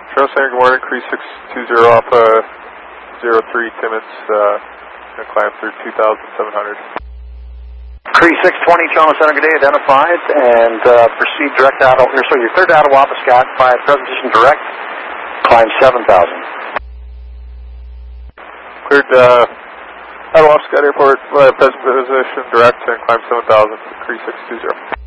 Charles Center, good morning. Cree 620 Alpha 03 Timmins. Gonna climb through 2,700. Cree 620 Charles Center, good day. Identified and proceed direct out. So your third out of Wapa Scott, 5 preposition direct. Climb 7,000. Cleared out of Wapa Scott Airport, present position direct and climb 7,000. Cree 620.